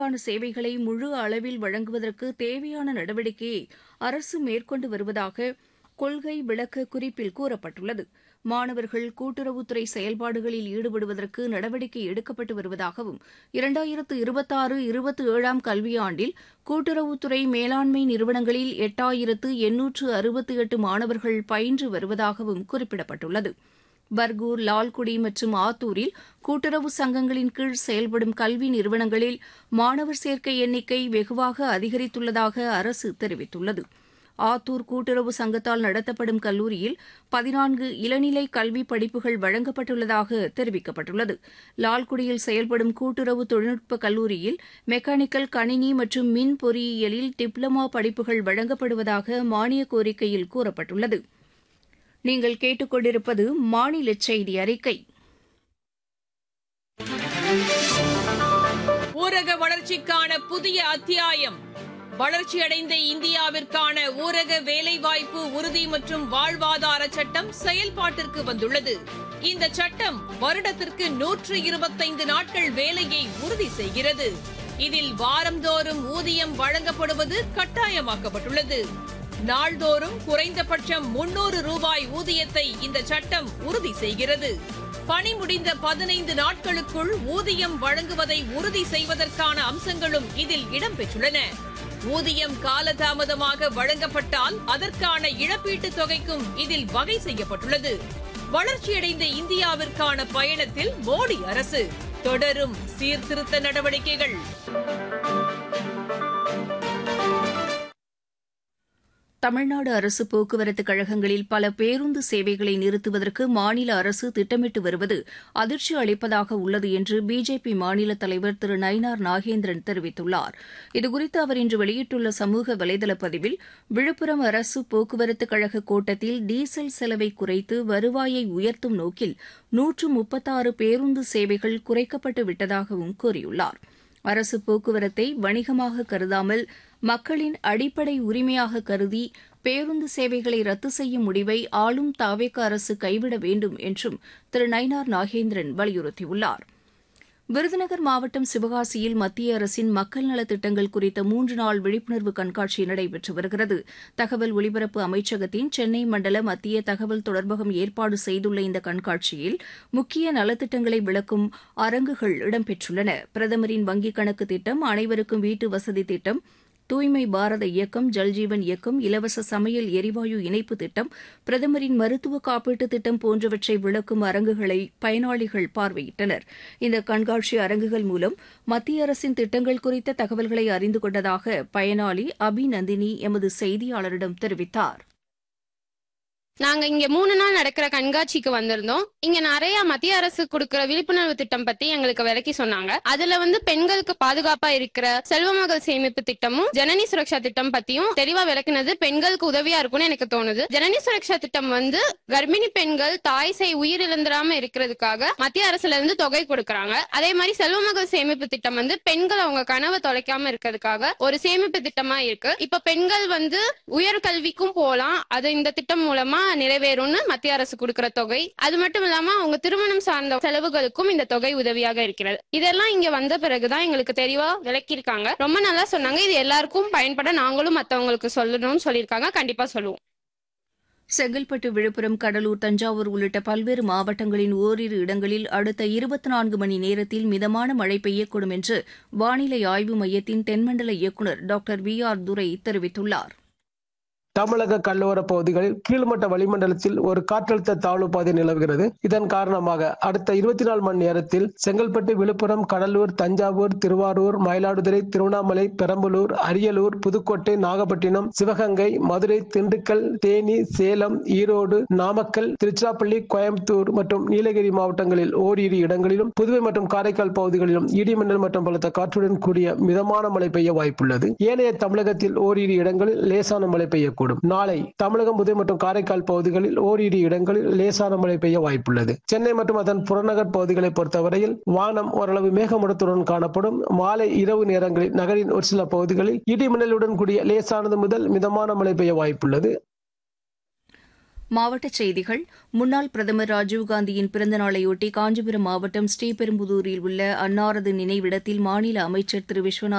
சேவைகளை முழு அளவில் வழங்குவதற்கு தேவையான நடவடிக்கையை அரசு மேற்கொண்டு வருவதாக கொள்கை விளக்க குறிப்பில் கூறப்பட்டுள்ளது. மாணவர்கள் கூட்டுறவுத்துறை செயல்பாடுகளில் ஈடுபடுவதற்கு நடவடிக்கை எடுக்கப்பட்டு வருவதாகவும் 2026-27 கல்வியாண்டில் கூட்டுறவுத்துறை மேலாண்மை நிறுவனங்களில் 8868 மாணவர்கள் பயின்று வருவதாகவும் குறிப்பிடப்பட்டுள்ளது. பர்கூர், லால்குடி மற்றும் ஆத்தூரில் கூட்டுறவு சங்கங்களின் கீழ் செயல்படும் கல்வி நிறுவனங்களில் மாணவர் சேர்க்கை எண்ணிக்கை வெகுவாக அதிகரித்துள்ளதாக அரசு தெரிவித்துள்ளது. ஆத்தூர் கூட்டுறவு சங்கத்தால் நடத்தப்படும் கல்லூரியில் 14 இளநிலை கல்வி படிப்புகள் வழங்கப்பட்டுள்ளதாக தெரிவிக்கப்பட்டுள்ளது. லால்குடியில் செயல்படும் கூட்டுறவு தொழில்நுட்ப கல்லூரியில் மெக்கானிக்கல், கணினி மற்றும் மின் பொறியியலில் டிப்ளமா படிப்புகள் வழங்கப்படுவதாக மானியக் கோரிக்கையில் கூறப்பட்டுள்ளது. நீங்கள் கேட்டுக்கொண்டிருப்பது மாநில செய்தி அறிக்கை. ஊரக வளர்ச்சிக்கான புதிய அத்தியாயம். வளர்ச்சியடைந்த இந்தியாவிற்கான ஊரக வேலைவாய்ப்பு உறுதி மற்றும் வாழ்வாதார சட்டம் செயல்பாட்டிற்கு வந்துள்ளது. இந்த சட்டம் வருடத்திற்கு 125 நாட்கள் வேலையை உறுதி செய்கிறது. இதில் வாரந்தோறும் ஊதியம் வழங்கப்படுவது கட்டாயமாக்கப்பட்டுள்ளது. நாள்தோறும் குறைந்தபட்சம் 300 ரூபாய் ஊதியத்தை இந்த சட்டம் உறுதி செய்கிறது. பணி முடிந்த 15 நாட்களுக்குள் ஊதியம் வழங்குவதை உறுதி செய்வதற்கான அம்சங்களும் இதில் இடம்பெற்றுள்ளன. ஊதியம் காலதாமதமாக வழங்கப்பட்டால் அதற்கான இழப்பீட்டுத் தொகைக்கும் இதில் வகை செய்யப்பட்டுள்ளது. வளர்ச்சியடைந்த இந்தியாவிற்கான பயணத்தில் மோடி அரசு தொடரும் சீர்திருத்த நடவடிக்கைகள். தமிழ்நாடு அரசு போக்குவரத்துக் கழகங்களில் பல பேருந்து சேவைகளை நிறுத்துவதற்கு மாநில அரசு திட்டமிட்டு வருவது அதிர்ச்சி அளிப்பதாக உள்ளது என்று பிஜேபி மாநில தலைவர் திரு நயினார் நாகேந்திரன் தெரிவித்துள்ளார். இதுகுறித்து அவர் இன்று வெளியிட்டுள்ள சமூக வலைதள பதிவில், விழுப்புரம் அரசு போக்குவரத்துக் கழக கோட்டத்தில் டீசல் செலவை குறைத்து வருவாயை உயர்த்தும் நோக்கில் 136 பேருந்து சேவைகள் குறைக்கப்பட்டு விட்டதாகவும் கூறியுள்ளார். அரசு போக்குவரத்தை வணிகமாக கருதாமல் மக்களின் அடிப்படை உரிமையாக கருதி பேருந்து சேவைகளை ரத்து செய்யும் முடிவை ஆளும் தாவேக அரசு கைவிட வேண்டும் என்றும் திரு நயினார் நாகேந்திரன் வலியுறுத்தியுள்ளார். விருதுநகர் மாவட்டம் சிவகாசியில் மத்திய அரசின் மக்கள் நலத்திட்டங்கள் குறித்த 3 நாள் விழிப்புணர்வு கண்காட்சி நடைபெற்று வருகிறது. தகவல் ஒலிபரப்பு அமைச்சகத்தின் சென்னை மண்டல மத்திய தகவல் தொடர்பகம் ஏற்பாடு செய்துள்ள இந்த கண்காட்சியில் முக்கிய நலத்திட்டங்களை விளக்கும் அரங்குகள் இடம்பெற்றுள்ளன. பிரதமரின் வங்கிக் கணக்கு திட்டம், அனைவருக்கும் வீட்டு வசதி திட்டம், தூய்மை பாரத இயக்கம், ஜல்ஜீவன் இயக்கம், இலவச சமையல் எரிவாயு இணைப்பு திட்டம், பிரதமரின் மருத்துவ காப்பீட்டுத் திட்டம் போன்றவற்றை விளக்கும் அரங்குகளை பயனாளிகள் பார்வையிட்டனர். இந்த கண்காட்சி அரங்குகள் மூலம் மத்திய அரசின் திட்டங்கள் குறித்த தகவல்களை அறிந்து கொண்டதாக பயனாளி அபிநந்தினி எமது செய்தியாளரிடம் தெரிவித்தார். நாங்க இங்க 3 நாள் நடக்கிற கண்காட்சிக்கு வந்திருந்தோம். இங்க நிறைய மத்திய அரசு கொடுக்கிற விழிப்புணர்வு திட்டம் பத்தி எங்களுக்கு விளக்கி சொன்னாங்க. அதுல பெண்களுக்கு பாதுகாப்பா இருக்கிற செல்வமகள் சேமிப்பு திட்டமும் ஜனனி சுரக்ஷா திட்டம் பத்தியும் தெளிவா விளக்குனது பெண்களுக்கு உதவியா இருக்கும்னு எனக்கு தோணுது. ஜனனி சுரக்ஷா திட்டம் கர்ப்பிணி பெண்கள் தாய் சேய் உயிரிழந்துடாம இருக்கிறதுக்காக மத்திய அரசுல இருந்து தொகை கொடுக்கறாங்க. அதே மாதிரி செல்வமகள் சேமிப்பு திட்டம் பெண்கள் அவங்க கனவை தொலைக்காம இருக்கிறதுக்காக ஒரு சேமிப்பு திட்டமா இருக்கு. இப்ப பெண்கள் உயர்கல்விக்கும் போலாம். அது இந்த திட்டம் மூலமா நிறைவேறும்னு மத்திய அரசு கொடுக்கிற தொகை. அது மட்டும் இல்லாம அவங்க திருமணம் சார்ந்த செலவுகளுக்கும் இந்த தொகை உதவியாக இருக்கிறது. இதெல்லாம் இங்க வந்த பிறகுதான் எங்களுக்கு தெளிவா விளக்கியிருக்காங்க. ரொம்ப நல்லா சொன்னாங்க. இது எல்லாருக்கும் பயன்பட நாங்களும் மத்தவங்களுக்கு சொல்லணும்னு சொல்லியிருக்காங்க. கண்டிப்பா சொல்லுவோம். செங்கல்பட்டு, விழுப்புரம், கடலூர், தஞ்சாவூர் உள்ளிட்ட பல்வேறு மாவட்டங்களின் ஓரிரு இடங்களில் அடுத்த 24 மணி நேரத்தில் மிதமான மழை பெய்யக்கூடும் என்று வானிலை ஆய்வு மையத்தின் தென்மண்டல இயக்குநர் டாக்டர் VR துரை தெரிவித்துள்ளார். தமிழக கடலோர பகுதிகளில் கீழ்மட்ட வளிமண்டலத்தில் ஒரு காற்றழுத்த தாழ்வு பாதை நிலவுகிறது. இதன் காரணமாக அடுத்த 24 மணி நேரத்தில் செங்கல்பட்டு, விழுப்புரம், கடலூர், தஞ்சாவூர், திருவாரூர், மயிலாடுதுறை, திருவண்ணாமலை, பெரம்பலூர், அரியலூர், புதுக்கோட்டை, நாகப்பட்டினம், சிவகங்கை, மதுரை, திண்டுக்கல், தேனி, சேலம், ஈரோடு, நாமக்கல், திருச்சிராப்பள்ளி, கோயம்புத்தூர் மற்றும் நீலகிரி மாவட்டங்களில் ஓரிரு இடங்களிலும், புதுவை மற்றும் காரைக்கால் பகுதிகளிலும் இடிமின்னல் மற்றும் பலத்த காற்றுடன் கூடிய மிதமான மழை பெய்ய வாய்ப்புள்ளது. ஏனைய தமிழகத்தில் ஓரிரு இடங்களில் லேசான மழை பெய்யக்கூடும். நாளை தமிழகம், புதுவை மற்றும் காரைக்கால் பகுதிகளில் ஓரிரு இடங்களில் லேசான மழை பெய்ய வாய்ப்புள்ளது. சென்னை மற்றும் அதன் புறநகர் பகுதிகளை பொறுத்தவரையில் வானம் ஓரளவு மேகமூட்டத்துடன் காணப்படும். மாலை இரவு நேரங்களில் நகரின் ஒரு சில பகுதிகளில் இடி மின்னலுடன் கூடிய லேசானது முதல் மிதமான மழை பெய்ய வாய்ப்புள்ளது. மாவட்டச் செய்திகள் முன்னாள் பிரதமர் ராஜீவ்காந்தியின் பிறந்தநாளையொட்டி காஞ்சிபுரம் மாவட்டம் ஸ்ரீபெரும்புதூரில் உள்ள அன்னாரது நினைவிடத்தில் மாநில அமைச்சர் திரு விஸ்வநாத்